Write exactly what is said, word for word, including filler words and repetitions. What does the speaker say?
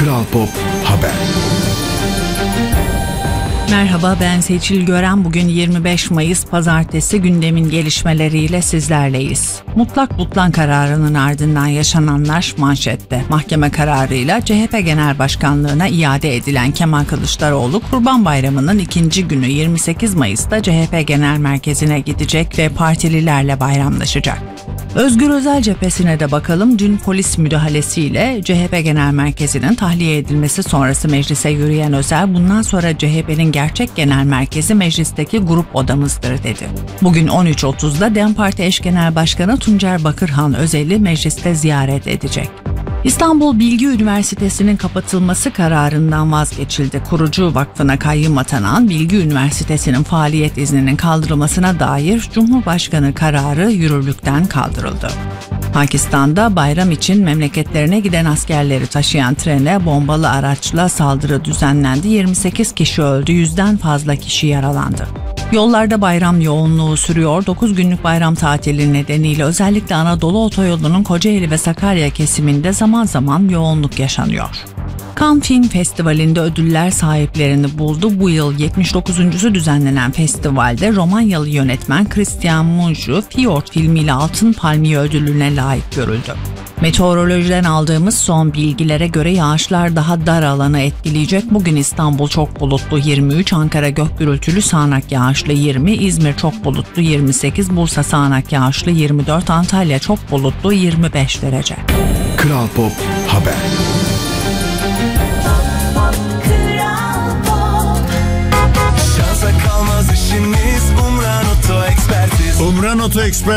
Kral Pop Haber. Merhaba, ben Seçil Gören. Bugün yirmi beş Mayıs Pazartesi, gündemin gelişmeleriyle sizlerleyiz. Mutlak butlan kararının ardından yaşananlar manşette. Mahkeme kararıyla C H P Genel Başkanlığı'na iade edilen Kemal Kılıçdaroğlu, Kurban Bayramı'nın ikinci günü yirmi sekiz Mayıs'ta C H P Genel Merkezi'ne gidecek ve partililerle bayramlaşacak. Özgür Özel cephesine de bakalım. Dün polis müdahalesiyle C H P Genel Merkezi'nin tahliye edilmesi sonrası meclise yürüyen Özel, bundan sonra C H P'nin gerçek genel merkezi meclisteki grup odamızdır dedi. Bugün on üç otuzda DEM Parti eş genel başkanı Tuncer Bakırhan Özel'i mecliste ziyaret edecek. İstanbul Bilgi Üniversitesi'nin kapatılması kararından vazgeçildi. Kurucu vakfına kayyım atanan Bilgi Üniversitesi'nin faaliyet izninin kaldırılmasına dair Cumhurbaşkanı kararı yürürlükten kaldırıldı. Pakistan'da bayram için memleketlerine giden askerleri taşıyan trene bombalı araçla saldırı düzenlendi. yirmi sekiz kişi öldü, yüzden fazla kişi yaralandı. Yollarda bayram yoğunluğu sürüyor. dokuz günlük bayram tatili nedeniyle özellikle Anadolu Otoyolu'nun Kocaeli ve Sakarya kesiminde zaman zaman yoğunluk yaşanıyor. Cannes Film Festivali'nde ödüller sahiplerini buldu. Bu yıl yetmiş dokuzuncusu düzenlenen festivalde Romanyalı yönetmen Cristian Mungiu, Fjord filmiyle Altın Palmiye ödülüne layık görüldü. Meteorolojiden aldığımız son bilgilere göre yağışlar daha dar alanı etkileyecek. Bugün İstanbul çok bulutlu yirmi üç, Ankara gök gürültülü sağanak yağışlı yirmi, İzmir çok bulutlu yirmi sekiz, Bursa sağanak yağışlı yirmi dört, Antalya çok bulutlu yirmi beş derece. Kral Pop Haber. Şansa kalmaz işiniz, Umran Oto Ekspertiz. Umran Oto Ekspertiz